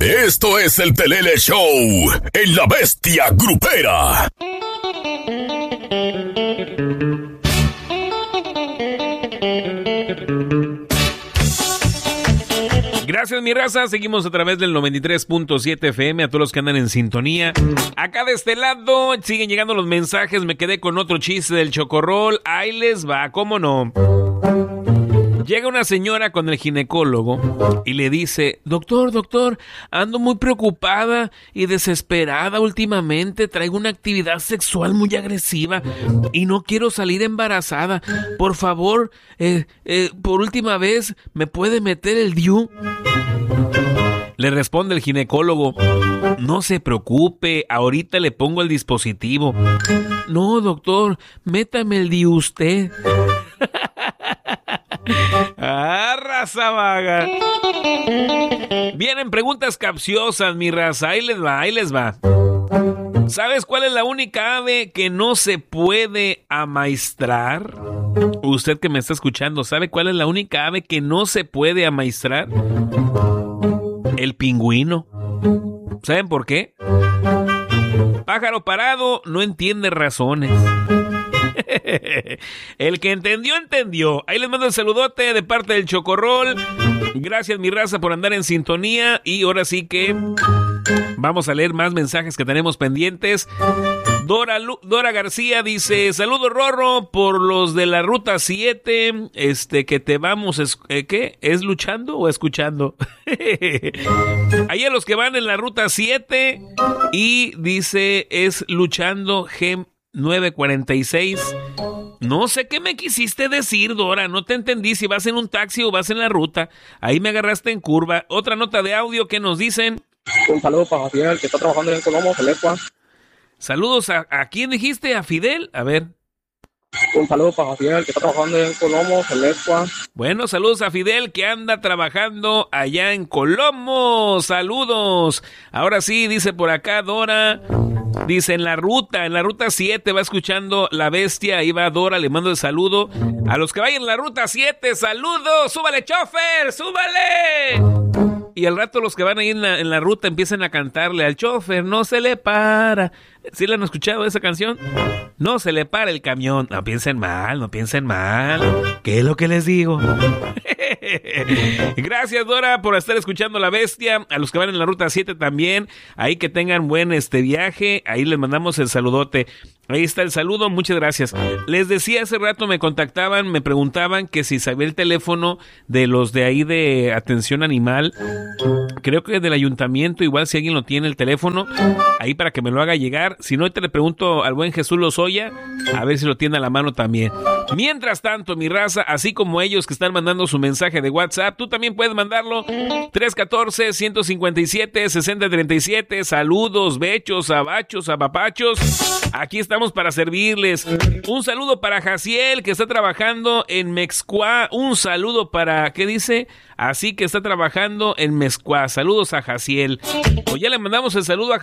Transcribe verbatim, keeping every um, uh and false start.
Esto es el Pelele Show en La Bestia Grupera. Gracias, mi raza. Seguimos a través del noventa y tres punto siete F M. A todos los que andan en sintonía. Acá de este lado siguen llegando los mensajes. Me quedé con otro chiste del chocorrol. Ahí les va, ¿cómo no? Llega una señora con el ginecólogo y le dice: doctor, doctor, ando muy preocupada y desesperada últimamente. Traigo una actividad sexual muy agresiva y no quiero salir embarazada. Por favor, eh, eh, por última vez, ¿me puede meter el D I U? Le responde el ginecólogo: no se preocupe, ahorita le pongo el dispositivo. No, doctor, métame el D I U usted. ¡Ah, raza vaga! Vienen preguntas capciosas, mi raza. Ahí les va, ahí les va. ¿Sabes cuál es la única ave que no se puede amaestrar? Usted que me está escuchando, ¿sabe cuál es la única ave que no se puede amaestrar? El pingüino. ¿Saben por qué? Pájaro parado no entiende razones. El que entendió, entendió. Ahí les mando el saludote de parte del Chocorrol. Gracias, mi raza, por andar en sintonía. Y ahora sí que vamos a leer más mensajes que tenemos pendientes. Dora, Lu- Dora García dice: saludos, Rorro, por los de la ruta siete. Este, que te vamos, es, eh, ¿qué? ¿Es luchando o escuchando? Ahí a los que van en la ruta siete. Y dice: es luchando G nueve cuarenta y seis. No sé qué me quisiste decir, Dora. No te entendí si vas en un taxi o vas en la ruta. Ahí me agarraste en curva. Otra nota de audio que nos dicen: un saludo para Fidel, que está trabajando en Colomo, Celecua. Saludos a, ¿a quién dijiste? ¿A Fidel? A ver. Un saludo para Fidel, que está trabajando en Colomo, Celecua. Bueno, saludos a Fidel, que anda trabajando allá en Colomo. Saludos. Ahora sí, dice por acá Dora. Dice: en la ruta, en la ruta siete va escuchando La Bestia. Ahí va Dora, le mando el saludo. A los que vayan en la ruta siete, saludos. ¡Súbale, chofer! ¡Súbale! Y al rato los que van ahí en la, en la ruta empiezan a cantarle al chofer: no se le para. ¿Sí le han escuchado esa canción? No se le para el camión. No piensen mal, no piensen mal. ¿Qué es lo que les digo? Gracias, Dora, por estar escuchando La Bestia. A los que van en la ruta siete también. Ahí que tengan buen este viaje. Ahí les mandamos el saludote. Ahí está el saludo, muchas gracias. Les decía hace rato, me contactaban, me preguntaban que si sabía el teléfono de los de ahí de atención animal. Creo que del ayuntamiento, igual si alguien lo tiene el teléfono, ahí para que me lo haga llegar. Si no, te le pregunto al buen Jesús Lozoya, a ver si lo tiene a la mano también. Mientras tanto, mi raza, así como ellos que están mandando su mensaje de WhatsApp, tú también puedes mandarlo. tres uno cuatro, uno cinco siete, seis cero tres siete. Saludos, bechos, abachos, apapachos. Aquí estamos para servirles. Un saludo para Jaciel, que está trabajando en Mexcuá. Un saludo para, ¿qué dice? Así que está trabajando en Mexcuá. Saludos a Jaciel. Pues ya le mandamos el saludo a